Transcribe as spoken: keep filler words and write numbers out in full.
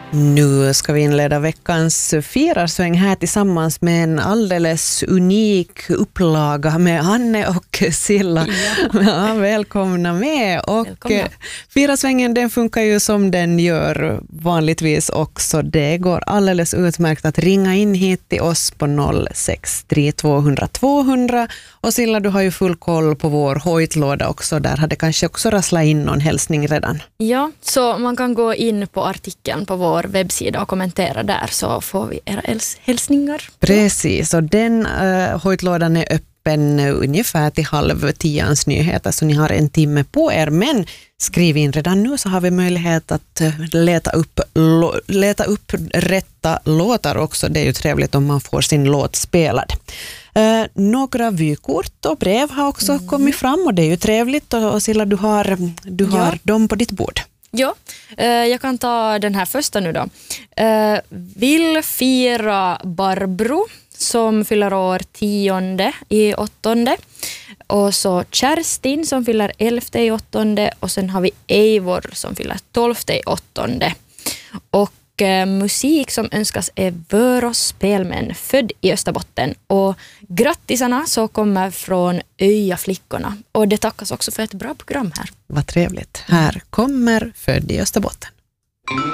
Nu ska vi inleda veckans firarsväng här tillsammans med en alldeles unik upplaga med Anne och Silla. Ja. Ja, välkomna med. Och välkomna. Firarsvängen, den funkar ju som den gör vanligtvis också. Det går alldeles utmärkt att ringa in hit till oss på noll sex tre två noll noll två noll noll. Och Silla, du har ju full koll på vår hojtlåda också. Där hade kanske också rasslat in någon hälsning redan. Ja, så man kan gå in på artikeln på vår webbsida och kommentera där, så får vi era hälsningar. Precis, och den uh, hojtlådan är öppen ungefär till halv tians nyheter, så ni har en timme på er. Men skriv in redan nu, så har vi möjlighet att leta upp, lo, leta upp rätta låtar också. Det är ju trevligt om man får sin låt spelad. Uh, några vykort och brev har också mm. kommit fram, och det är ju trevligt. Och, och Silla, du har, du ja. har dem på ditt bord. Ja, eh, jag kan ta den här första nu då. Eh, vill fira Barbro som fyller år tionde i åttonde. Och så Kerstin som fyller elfte i åttonde. Och sen har vi Eivor som fyller tolfte i åttonde. Och eh, musik som önskas är Vöros spelmän, född i Österbotten. Och grattisarna så kommer från Öja-flickorna. Och det tackas också för ett bra program här. Vad trevligt. Här kommer Född i Österbotten.